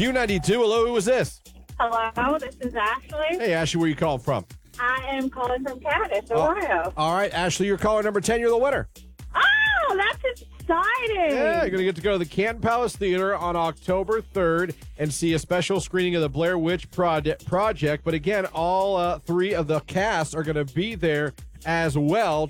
Q92. Hello, who is this? Hello, this is Ashley. Hey, Ashley, where you calling from? I am calling from Cadiz, Ohio. All right, Ashley, you're caller number 10. You're the winner. Oh, that's exciting. Yeah, you're going to get to go to the Canton Palace Theater on October 3rd and see a special screening of the Blair Witch Project. But again, all three of the cast are going to be there as well.